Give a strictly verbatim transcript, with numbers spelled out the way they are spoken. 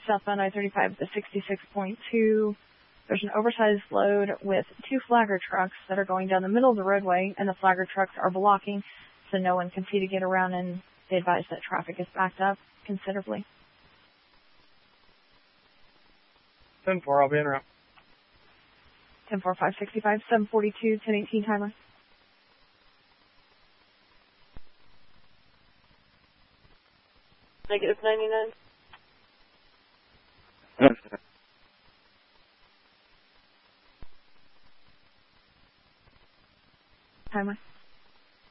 southbound I thirty-five to sixty-six point two. There's an oversized load with two flagger trucks that are going down the middle of the roadway, and the flagger trucks are blocking, so no one can see to get around, and they advise that traffic is backed up considerably. ten four, I'll be en route. ten four, five sixty-five, seven forty-two, ten eighteen timer. Negative ninety-nine. Timer.